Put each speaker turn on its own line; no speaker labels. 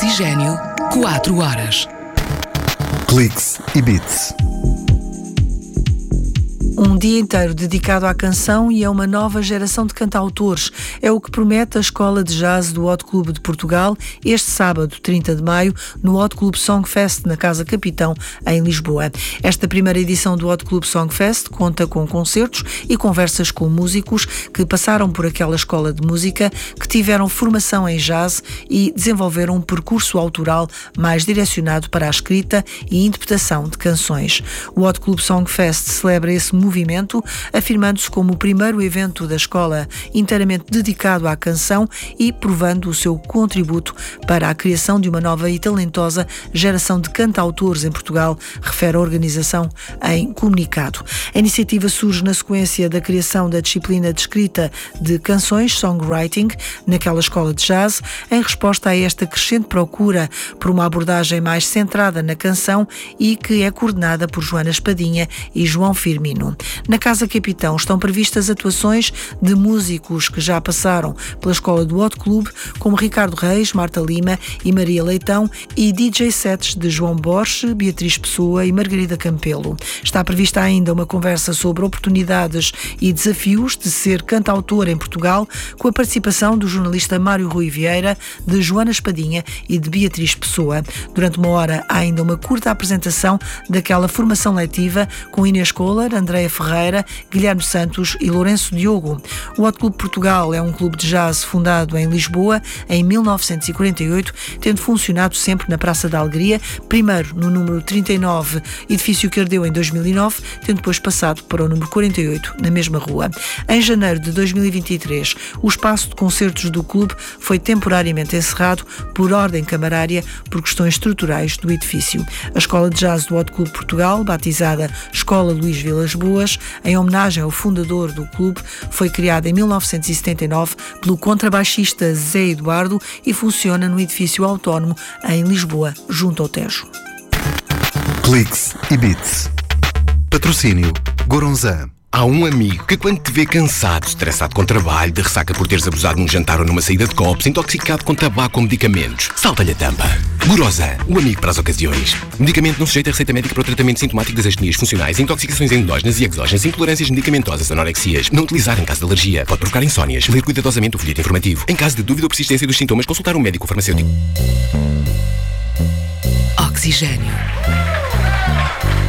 Oxigênio, 4 horas.
Cliques e Beats.
Um dia inteiro dedicado à canção e a uma nova geração de cantautores. É o que promete a Escola de Jazz do Hot Club de Portugal este sábado, 30 de maio, no Hot Club Songfest, na Casa Capitão, em Lisboa. Esta primeira edição do Hot Club Songfest conta com concertos e conversas com músicos que passaram por aquela escola de música, que tiveram formação em jazz e desenvolveram um percurso autoral mais direcionado para a escrita e interpretação de canções. O Hot Club Songfest celebra esse movimento, afirmando-se como o primeiro evento da escola inteiramente dedicado à canção e provando o seu contributo para a criação de uma nova e talentosa geração de cantautores em Portugal, refere a organização em comunicado. A iniciativa surge na sequência da criação da disciplina de escrita de canções, songwriting, naquela escola de jazz, em resposta a esta crescente procura por uma abordagem mais centrada na canção e que é coordenada por Joana Espadinha e João Firmino. Na Casa Capitão estão previstas atuações de músicos que já passaram pela escola do Hot Club, como Ricardo Reis, Marta Lima e Maria Leitão, e DJ sets de João Borges, Beatriz Pessoa e Margarida Campelo. Está prevista ainda uma conversa sobre oportunidades e desafios de ser cantautor em Portugal, com a participação do jornalista Mário Rui Vieira, de Joana Espadinha e de Beatriz Pessoa. Durante uma hora há ainda uma curta apresentação daquela formação letiva com Inês Kohler, Andréa Ferreira, Guilherme Santos e Lourenço Diogo. O Hot Club Portugal é um clube de jazz fundado em Lisboa em 1948, tendo funcionado sempre na Praça da Alegria, primeiro no número 39, edifício que ardeu em 2009, tendo depois passado para o número 48, na mesma rua. Em janeiro de 2023, o espaço de concertos do clube foi temporariamente encerrado por ordem camarária por questões estruturais do edifício. A Escola de Jazz do Hot Club Portugal, batizada Escola Luís Vilas Boas, em homenagem ao fundador do clube, foi criada em 1979 pelo contrabaixista Zé Eduardo e funciona no edifício autónomo em Lisboa, junto ao Tejo.
Cliques e Beats. Patrocínio Goronzan.
Há um amigo que, quando te vê cansado, estressado com trabalho, de ressaca por teres abusado num jantar ou numa saída de copos, intoxicado com tabaco ou medicamentos, salta-lhe a tampa. Gorosan, o amigo para as ocasiões. Medicamento não sujeito a receita médica para o tratamento sintomático das astenias funcionais, intoxicações endógenas e exógenas, intolerâncias medicamentosas, anorexias. Não utilizar em caso de alergia. Pode provocar insónias. Ler cuidadosamente o folheto informativo. Em caso de dúvida ou persistência dos sintomas, consultar um médico ou farmacêutico.
Oxigênio.